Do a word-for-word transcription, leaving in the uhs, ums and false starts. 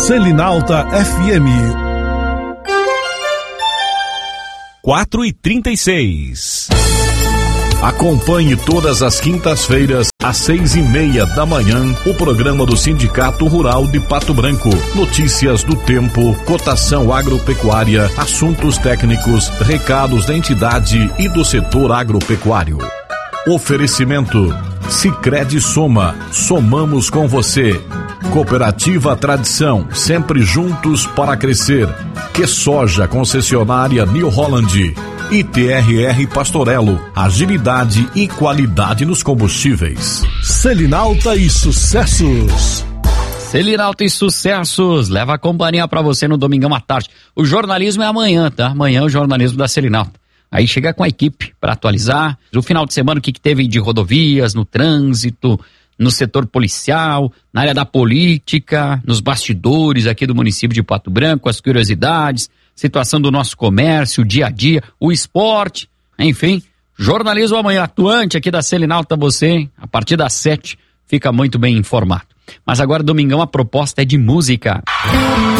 Selinalta F M. quatro e trinta e seis. Acompanhe todas as quintas-feiras, às seis e meia da manhã, o programa do Sindicato Rural de Pato Branco. Notícias do tempo, cotação agropecuária, assuntos técnicos, recados da entidade e do setor agropecuário. Oferecimento: Sicredi Soma, somamos com você. Cooperativa Tradição, sempre juntos para crescer. Que Soja, concessionária New Holland. I T R R Pastorello, agilidade e qualidade nos combustíveis. Selinalta e Sucessos. Selinalta e Sucessos, leva a companhia pra você no domingão à tarde. O jornalismo é amanhã, tá? Amanhã é o jornalismo da Selinalta. Aí chega com a equipe para atualizar. No final de semana, o que, que teve de rodovias, no trânsito, no setor policial, na área da política, nos bastidores aqui do município de Pato Branco, as curiosidades, situação do nosso comércio, o dia a dia, o esporte, enfim, jornalismo amanhã atuante aqui da Selinalta, você, a partir das sete, fica muito bem informado. Mas agora, domingão, a proposta é de música.